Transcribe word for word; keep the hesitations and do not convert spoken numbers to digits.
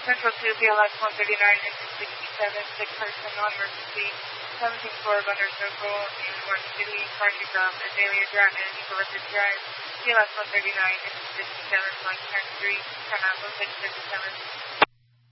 Central two, P L X one thirty-nine, engine sixty-seven, sick person, non-emergency, seventeenth floor of Under Circle in Orange City, car pick up, Azalea Drive and Eucalyptus Drive, P L X one thirty-nine, engine sixty-seven, flight ten three, turn out, location fifty-seven.